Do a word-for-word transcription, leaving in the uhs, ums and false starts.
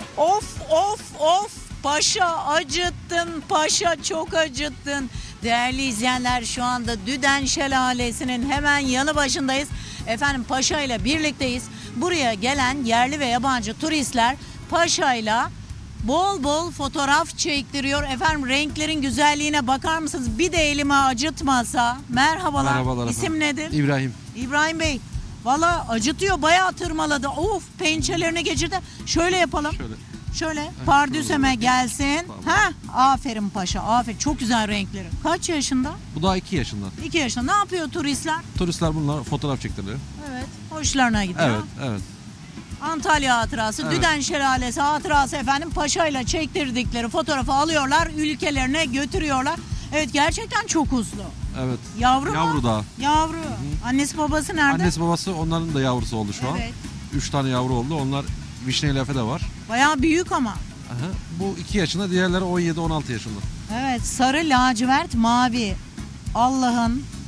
Of of of paşa acıttın, paşa çok acıttın. Değerli izleyenler, şu anda Düden Şelalesi'nin hemen yanı başındayız. Efendim, Paşa ile birlikteyiz. Buraya gelen yerli ve yabancı turistler Paşa'yla bol bol fotoğraf çektiriyor. Efendim, renklerin güzelliğine bakar mısınız? Bir de elime acıtmasa. Merhabalar. Merhabalar İsim efendim. nedir? İbrahim. İbrahim Bey. Valla acıtıyor, bayağı tırmaladı. Of, pençelerini geçirdi. Şöyle yapalım. Şöyle. Şöyle pardüseme gelsin. Tamam. Ha, aferin paşa, aferin. Çok güzel renkleri. Kaç yaşında? Bu da iki yaşında. iki yaşında. Ne yapıyor turistler? Turistler bunlar fotoğraf çektiriyor. Evet. Hoşlarına gidiyor. Evet, evet. Antalya hatırası, Evet. Düden Şelalesi hatırası efendim, paşayla çektirdikleri fotoğrafı alıyorlar, ülkelerine götürüyorlar. Evet, gerçekten çok uslu. Evet. Yavru mu? Yavru da. Yavru. Annesi babası nerede? Annesi babası onların da yavrusu oldu şu an. Evet. Üç tane yavru oldu. Onlar Vişne ile Efe de var. Bayağı büyük ama. Aha. Bu iki yaşında, diğerleri on yedi on altı yaşında. Evet, sarı, lacivert, mavi. Allah'ın